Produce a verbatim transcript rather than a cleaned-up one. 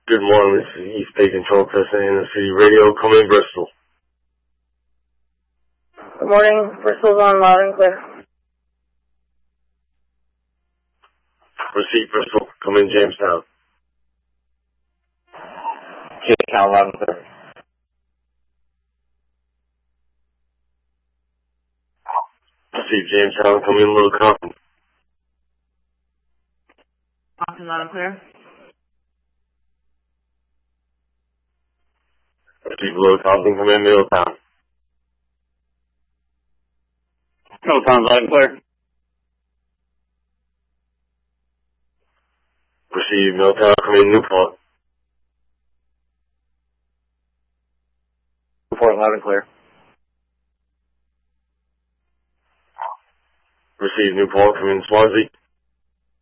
Good morning, this is East Bay Control President in the City Radio. Come in, Bristol. Good morning, Bristol's on loud and clear. Proceed, Bristol. Come in, Jamestown. Jamestown, loud and clear. Proceed, Jamestown. Come in, Little Compton. Compton, loud and clear. Proceed, Little Compton. Come in, Middletown. Middletown, loud and clear. Proceed, Middletown. Come in, Newport. Newport, loud and clear. Proceed, Newport. Come in, Swansea.